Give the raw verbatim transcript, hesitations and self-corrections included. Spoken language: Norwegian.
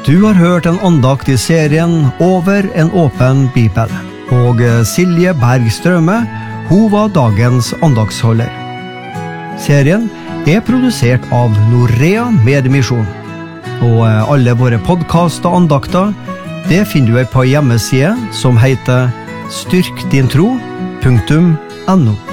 Du har hørt en andakt i serien Over en åpen bibel, og Silje Berg Strømme, hun var dagens andaktsholder. Serien er produsert av Norea Mediemisjon, og alle våre podcast og andakter, det finner du på hjemmeside som heter styrkdintro punktum no.